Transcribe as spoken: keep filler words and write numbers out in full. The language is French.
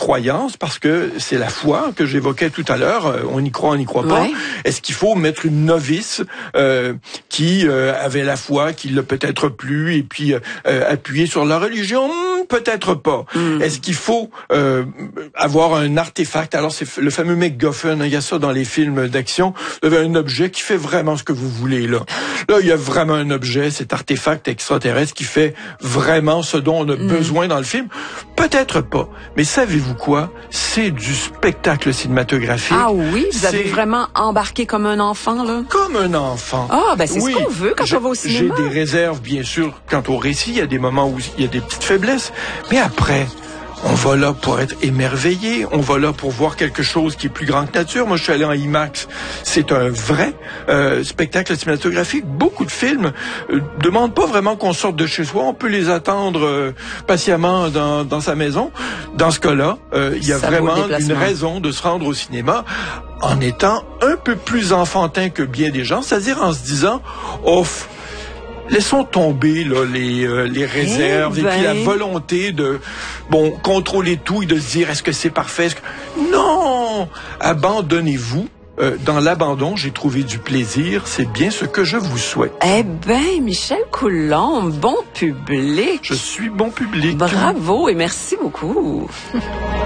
croyance, parce que c'est la foi que j'évoquais tout à l'heure, on y croit, on n'y croit pas. Ouais. Est-ce qu'il faut mettre une novice euh, qui euh, avait la foi, qui l'a peut-être plu, et puis euh, appuyer sur la religion? Hmm, peut-être pas. Mm. Est-ce qu'il faut euh, avoir un artefact? Alors c'est le fameux MacGuffin, il y a ça dans les films d'action. Vous avez un objet qui fait vraiment ce que vous voulez, là. Là, il y a vraiment un objet, cet artefact extraterrestre qui fait vraiment ce dont on a mm. besoin dans le film. Peut-être pas. Mais savez-vous quoi? C'est du spectacle cinématographique. Ah oui? Vous avez vraiment embarqué comme un enfant, là? Comme un enfant. Ah, ben c'est oui. ce qu'on veut quand on va au cinéma. J'ai des réserves, bien sûr, quant au récit. Il y a des moments où il y a des petites faiblesses. Mais après, on va là pour être émerveillé. On va là pour voir quelque chose qui est plus grand que nature. Moi, je suis allé en IMAX. C'est un vrai euh, spectacle cinématographique. Beaucoup de films euh, demandent pas vraiment qu'on sorte de chez soi. On peut les attendre euh, patiemment dans, dans sa maison. Dans ce cas-là, euh, il y a Ça vraiment une raison de se rendre au cinéma en étant un peu plus enfantin que bien des gens. C'est-à-dire en se disant, off, laissons tomber là, les, euh, les réserves eh ben. et puis la volonté de bon contrôler tout et de se dire est-ce que c'est parfait? Est-ce que... Non! Abandonnez-vous. Euh, dans l'abandon, j'ai trouvé du plaisir. C'est bien ce que je vous souhaite. Eh ben, Michel Coulombe, bon public. Je suis bon public. Bravo et merci beaucoup.